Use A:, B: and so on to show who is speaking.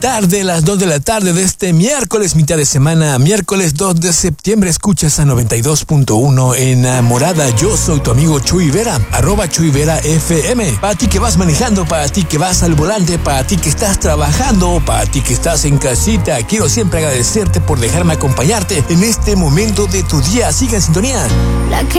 A: tarde, las 2 de la tarde de este miércoles, mitad de semana, miércoles 2 de septiembre. Escuchas a 92.1 Enamorada. Yo soy tu amigo Chuy Vera, @ChuyVeraFM. Para ti que vas manejando, para ti que vas al volante, para ti que estás trabajando, para ti que estás en casita, quiero siempre agradecerte por dejarme acompañarte en este momento de tu día. Sigue en sintonía.
B: La que